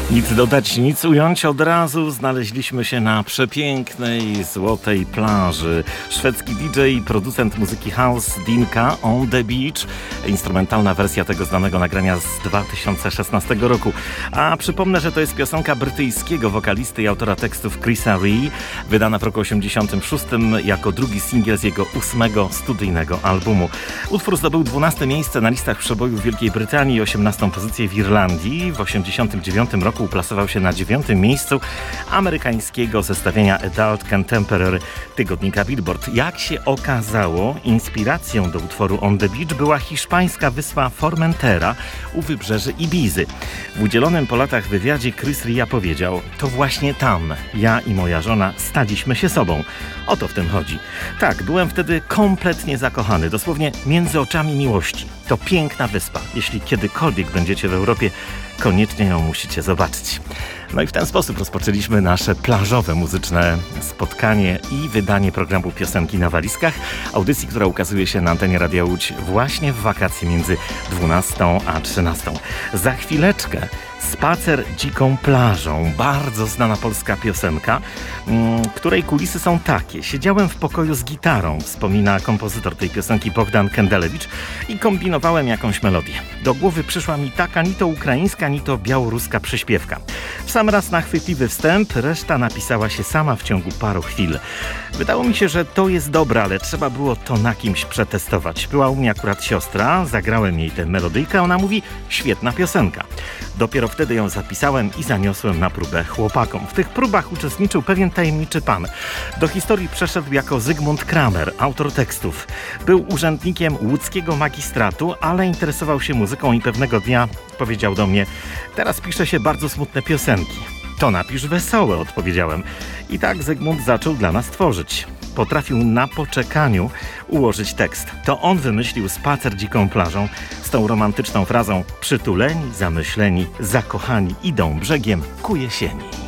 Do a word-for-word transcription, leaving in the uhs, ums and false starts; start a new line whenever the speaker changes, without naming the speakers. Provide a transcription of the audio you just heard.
Nic dodać, nic ująć. Od razu znaleźliśmy się na przepięknej, złotej plaży. Szwedzki D J i producent muzyki house Dinka On The Beach. Instrumentalna wersja tego znanego nagrania z dwa tysiące szesnastego roku. A przypomnę, że to jest piosenka brytyjskiego wokalisty i autora tekstów Chrisa Ree, wydana w roku osiemdziesiątym szóstym jako drugi singiel z jego ósmego studyjnego albumu. Utwór zdobył dwunaste miejsce na listach przebojów Wielkiej Brytanii i osiemnastą pozycję w Irlandii. W osiemdziesiątym dziewiątym roku uplasował się na dziewiątym miejscu amerykańskiego zestawienia Adult Contemporary tygodnika Billboard. Jak się okazało, inspiracją do utworu On The Beach była hiszpańska wyspa Formentera u wybrzeży Ibizy. W udzielonym po latach wywiadzie Chris Rea powiedział: to właśnie tam ja i moja żona staliśmy się sobą. O to w tym chodzi. Tak, byłem wtedy kompletnie zakochany, dosłownie między oczami miłości. To piękna wyspa. Jeśli kiedykolwiek będziecie w Europie, koniecznie ją musicie zobaczyć. No i w ten sposób rozpoczęliśmy nasze plażowe muzyczne spotkanie i wydanie programu Piosenki na walizkach, audycji, która ukazuje się na antenie Radia Łódź właśnie w wakacje między dwunastą a trzynastą. Za chwileczkę Spacer dziką plażą. Bardzo znana polska piosenka, której kulisy są takie. Siedziałem w pokoju z gitarą, wspomina kompozytor tej piosenki Bogdan Kendelewicz, i kombinowałem jakąś melodię. Do głowy przyszła mi taka ni to ukraińska, ni to białoruska przyśpiewka. W sam raz na chwytliwy wstęp, reszta napisała się sama w ciągu paru chwil. Wydało mi się, że to jest dobre, ale trzeba było to na kimś przetestować. Była u mnie akurat siostra, zagrałem jej tę melodyjkę, ona mówi: świetna piosenka. Dopiero wtedy ją zapisałem i zaniosłem na próbę chłopakom. W tych próbach uczestniczył pewien tajemniczy pan. Do historii przeszedł jako Zygmunt Kramer, autor tekstów. Był urzędnikiem łódzkiego magistratu, ale interesował się muzyką i pewnego dnia powiedział do mnie: teraz pisze się bardzo smutne piosenki. To napisz wesołe, odpowiedziałem. I tak Zygmunt zaczął dla nas tworzyć. Potrafił na poczekaniu ułożyć tekst. To on wymyślił Spacer dziką plażą z tą romantyczną frazą: przytuleni, zamyśleni, zakochani idą brzegiem ku jesieni.